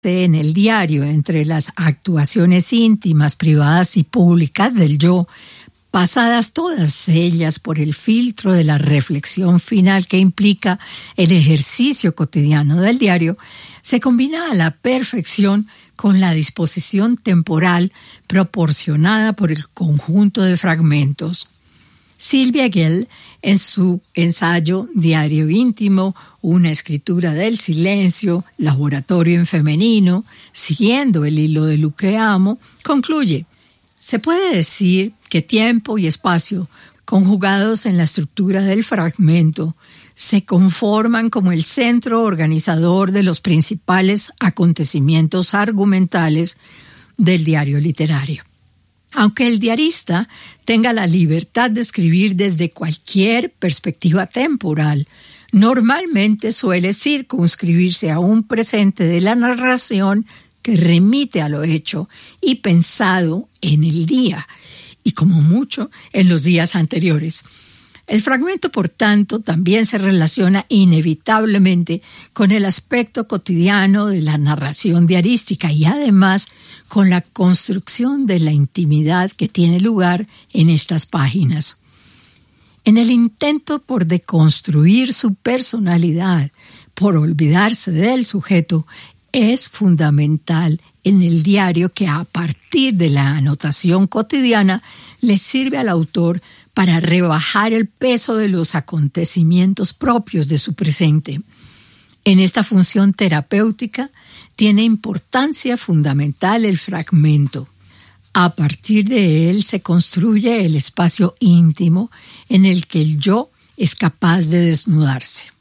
en el diario entre las actuaciones íntimas, privadas y públicas del yo, pasadas todas ellas por el filtro de la reflexión final que implica el ejercicio cotidiano del diario, se combina a la perfección con la disposición temporal proporcionada por el conjunto de fragmentos. Sylvia Gell, en su ensayo Diario íntimo, una escritura del silencio, laboratorio en femenino, siguiendo el hilo de Luke Amo, concluye: se puede decir que tiempo y espacio, conjugados en la estructura del fragmento, se conforman como el centro organizador de los principales acontecimientos argumentales del diario literario. Aunque el diarista tenga la libertad de escribir desde cualquier perspectiva temporal, normalmente suele circunscribirse a un presente de la narración que remite a lo hecho y pensado en el día, y como mucho en los días anteriores. El fragmento, por tanto, también se relaciona inevitablemente con el aspecto cotidiano de la narración diarística y además con la construcción de la intimidad que tiene lugar en estas páginas. En el intento por deconstruir su personalidad, por olvidarse del sujeto, es fundamental en el diario que a partir de la anotación cotidiana le sirve al autor para rebajar el peso de los acontecimientos propios de su presente. En esta función terapéutica tiene importancia fundamental el fragmento. A partir de él se construye el espacio íntimo en el que el yo es capaz de desnudarse.